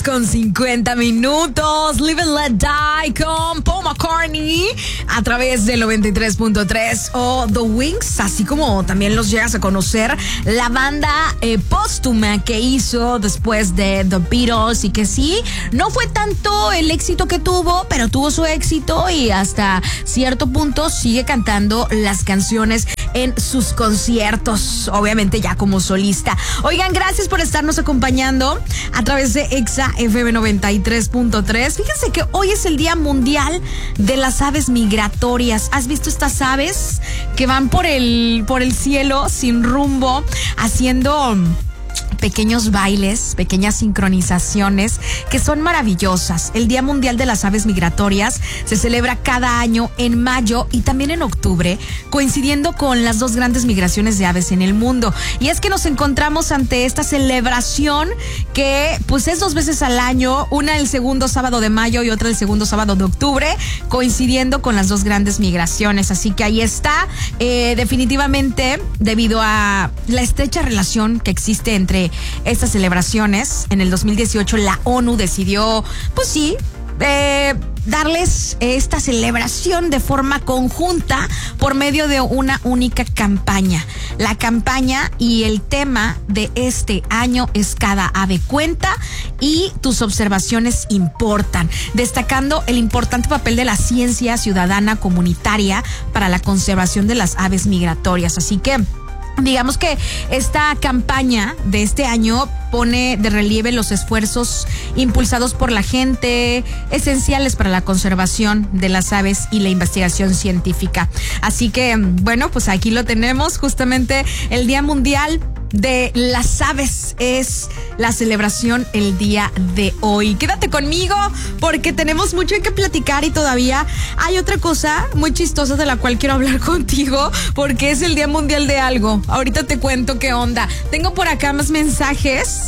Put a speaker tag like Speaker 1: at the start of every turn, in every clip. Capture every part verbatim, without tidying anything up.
Speaker 1: con cincuenta minutos. Live and Let Die con Paul McCartney a través del noventa y tres punto tres o The Wings, así como también los llegas a conocer la banda eh, póstuma que hizo después de The Beatles, y que sí, no fue tanto el éxito que tuvo, pero tuvo su éxito y hasta cierto punto sigue cantando las canciones en sus conciertos, obviamente ya como solista. Oigan, gracias por estarnos acompañando a través de Exa F M noventa y tres punto tres. Fíjense que hoy es el Día Mundial de las Aves Migratorias. ¿Has visto estas aves que van por el, por el cielo sin rumbo, haciendo pequeños bailes, pequeñas sincronizaciones que son maravillosas? El Día Mundial de las Aves Migratorias se celebra cada año en mayo y también en octubre, coincidiendo con las dos grandes migraciones de aves en el mundo. Y es que nos encontramos ante esta celebración que pues es dos veces al año, una el segundo sábado de mayo y otra el segundo sábado de octubre, coincidiendo con las dos grandes migraciones. Así que ahí está, eh, definitivamente debido a la estrecha relación que existe entre estas celebraciones. En el dos mil dieciocho la ONU decidió, pues sí, eh, darles esta celebración de forma conjunta por medio de una única campaña. La campaña y el tema de este año es Cada ave cuenta y tus observaciones importan, destacando el importante papel de la ciencia ciudadana comunitaria para la conservación de las aves migratorias. Así que digamos que esta campaña de este año pone de relieve los esfuerzos impulsados por la gente, esenciales para la conservación de las aves y la investigación científica. Así que, bueno, pues aquí lo tenemos, justamente el Día Mundial de las Aves es la celebración el día de hoy. Quédate conmigo porque tenemos mucho que platicar y todavía hay otra cosa muy chistosa de la cual quiero hablar contigo, porque es el Día Mundial de algo. Ahorita te cuento qué onda. Tengo por acá más mensajes.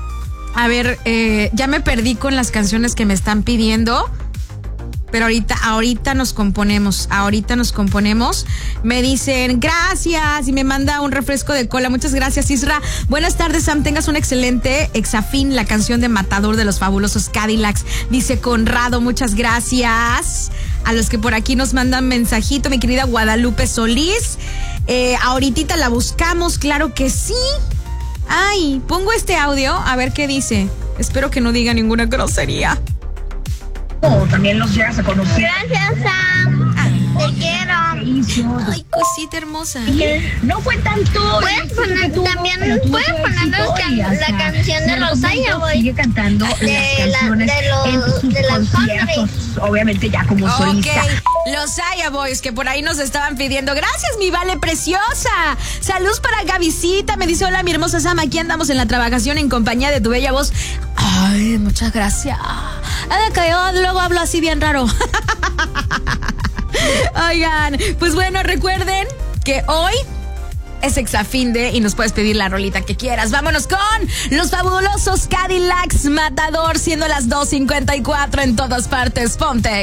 Speaker 1: A ver, eh, ya me perdí con las canciones que me están pidiendo. Pero ahorita, ahorita nos componemos, ahorita nos componemos. Me dicen, gracias, y me manda un refresco de cola. Muchas gracias, Isra. Buenas tardes, Sam, tengas un excelente Exafín, la canción de Matador de los Fabulosos Cadillacs. Dice Conrado, muchas gracias. A los que por aquí nos mandan mensajito, mi querida Guadalupe Solís. Eh, ahorita la buscamos, claro que sí. Ay, pongo este audio, a ver qué dice. Espero que no diga ninguna grosería.
Speaker 2: O también los llegas a conocer.
Speaker 3: Gracias, Sam. Ah, te quiero.
Speaker 1: Ay, cosita hermosa.
Speaker 2: No fue tanto.
Speaker 3: Puedes poner también, puedes poner los can, la canción de los Ayaboy.
Speaker 2: Sigue cantando
Speaker 3: de
Speaker 2: las canciones
Speaker 3: la, de los,
Speaker 2: en sus
Speaker 3: de las
Speaker 2: conciertos, obviamente ya como solista.
Speaker 1: Ok, los Ayaboys que por ahí nos estaban pidiendo. Gracias, mi Vale preciosa. Saludos para Gavisita. Me dice, hola, mi hermosa Sam, aquí andamos en la trabajación en compañía de tu bella voz. Ay, muchas gracias. Ah, que yo luego hablo así bien raro. Oigan, pues bueno, recuerden que hoy es Exafinde y nos puedes pedir la rolita que quieras. Vámonos con los Fabulosos Cadillacs, Matador, siendo las dos cincuenta y cuatro en todas partes. Ponte